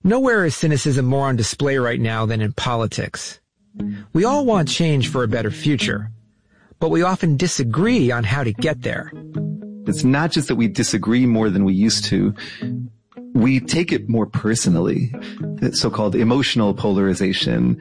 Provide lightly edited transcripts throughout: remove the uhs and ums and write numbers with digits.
Nowhere is cynicism more on display right now than in politics. We all want change for a better future, but we often disagree on how to get there. It's not just that we disagree more than we used to. We take it more personally. So-called emotional polarization.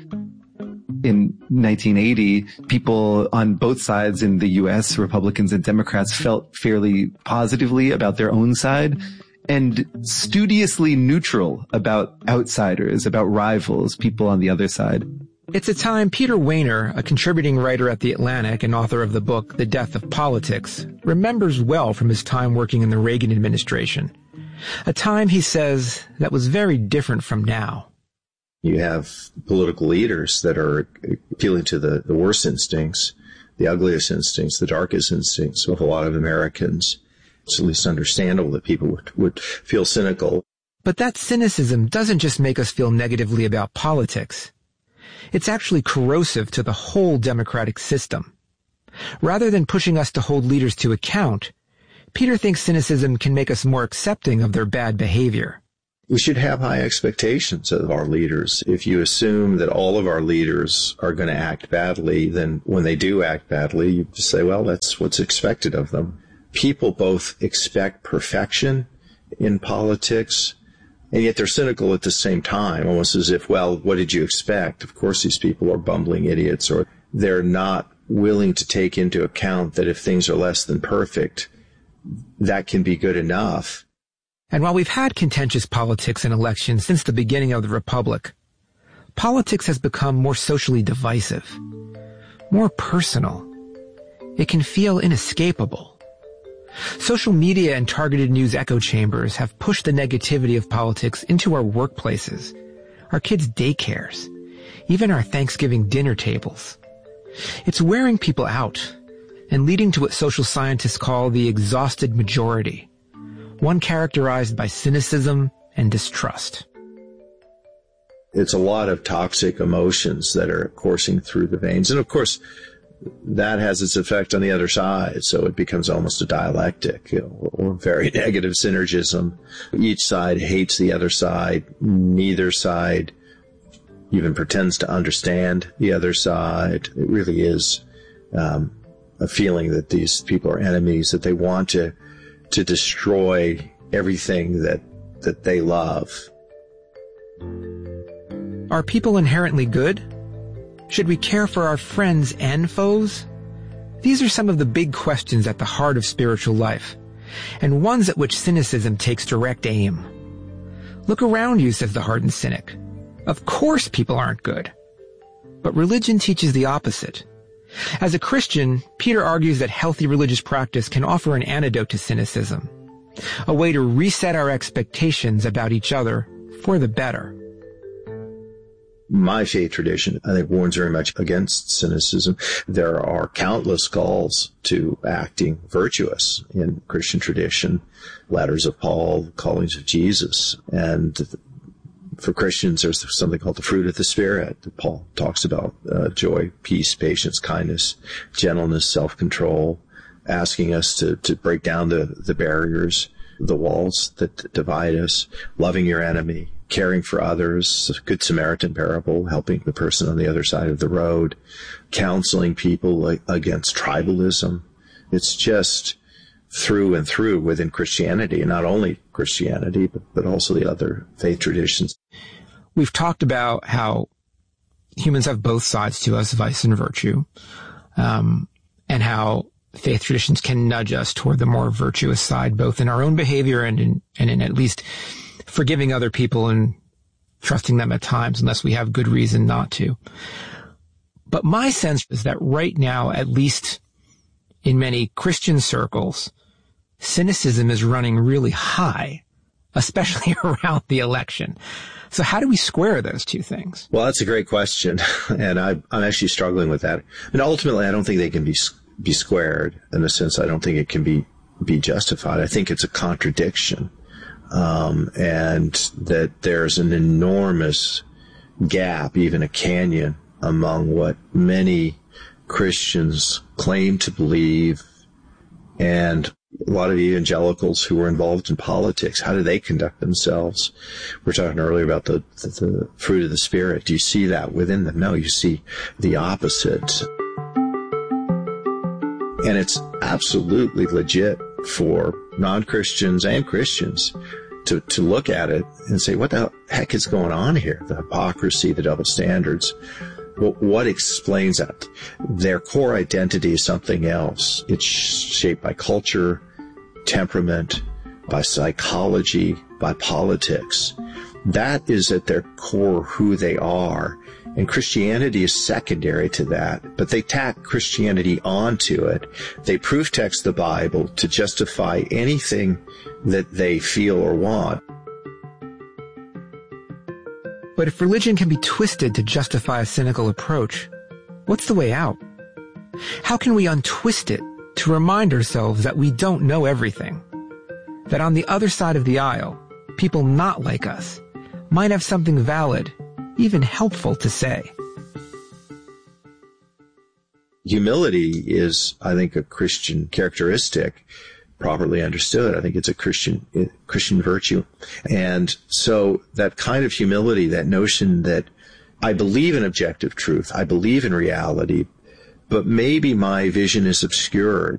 In 1980, people on both sides in the U.S., Republicans and Democrats, felt fairly positively about their own side and studiously neutral about outsiders, about rivals, people on the other side. It's a time Peter Wehner, a contributing writer at The Atlantic and author of the book The Death of Politics, remembers well from his time working in the Reagan administration. A time, he says, that was very different from now. You have political leaders that are appealing to the worst instincts, the ugliest instincts, the darkest instincts of a lot of Americans. It's at least understandable that people would feel cynical. But that cynicism doesn't just make us feel negatively about politics. It's actually corrosive to the whole democratic system. Rather than pushing us to hold leaders to account, Peter thinks cynicism can make us more accepting of their bad behavior. We should have high expectations of our leaders. If you assume that all of our leaders are going to act badly, then when they do act badly, you just say, well, that's what's expected of them. People both expect perfection in politics, and yet they're cynical at the same time, almost as if, well, what did you expect? Of course, these people are bumbling idiots, or they're not willing to take into account that if things are less than perfect, that can be good enough. And while we've had contentious politics and elections since the beginning of the Republic, politics has become more socially divisive, more personal. It can feel inescapable. Social media and targeted news echo chambers have pushed the negativity of politics into our workplaces, our kids' daycares, even our Thanksgiving dinner tables. It's wearing people out and leading to what social scientists call the exhausted majority, one characterized by cynicism and distrust. It's a lot of toxic emotions that are coursing through the veins. And of course, that has its effect on the other side. So it becomes almost a dialectic, or very negative synergism. Each side hates the other side. Neither side even pretends to understand the other side. It really is a feeling that these people are enemies, that they want to destroy everything that they love. Are people inherently good? Should we care for our friends and foes? These are some of the big questions at the heart of spiritual life, and ones at which cynicism takes direct aim. Look around you, says the hardened cynic. Of course people aren't good. But religion teaches the opposite. As a Christian, Peter argues that healthy religious practice can offer an antidote to cynicism, a way to reset our expectations about each other for the better. My faith tradition, I think, warns very much against cynicism. There are countless calls to acting virtuous in Christian tradition, letters of Paul, callings of Jesus, and for Christians, there's something called the fruit of the Spirit. Paul talks about joy, peace, patience, kindness, gentleness, self-control, asking us to break down the barriers, the walls that divide us, loving your enemy, caring for others, Good Samaritan parable, helping the person on the other side of the road, counseling people against tribalism. It's just through and through within Christianity, and not only Christianity, but also the other faith traditions. We've talked about how humans have both sides to us, vice and virtue, and how faith traditions can nudge us toward the more virtuous side, both in our own behavior and in at least forgiving other people and trusting them at times, unless we have good reason not to. But my sense is that right now, at least in many Christian circles, cynicism is running really high, especially around the election. So how do we square those two things? Well, that's a great question, and I'm actually struggling with that. And ultimately, I don't think they can be squared. In a sense, I don't think it can be justified. I think it's a contradiction, and that there's an enormous gap, even a canyon, among what many Christians claim to believe and A lot of evangelicals who were involved in politics, how do they conduct themselves? We were talking earlier about the fruit of the Spirit. Do you see that within them? No, you see the opposite. And it's absolutely legit for non-Christians and Christians to look at it and say, what the heck is going on here? The hypocrisy, the double standards. Well, what explains that? Their core identity is something else. It's shaped by culture, temperament, by psychology, by politics. That is at their core who they are. And Christianity is secondary to that, but they tack Christianity onto it. They proof text the Bible to justify anything that they feel or want. But if religion can be twisted to justify a cynical approach, what's the way out? How can we untwist it to remind ourselves that we don't know everything? That on the other side of the aisle, people not like us might have something valid, even helpful to say. Humility is, I think, a Christian characteristic, properly understood. I think it's a Christian virtue. And so that kind of humility, that notion that I believe in objective truth, I believe in reality, but maybe my vision is obscured.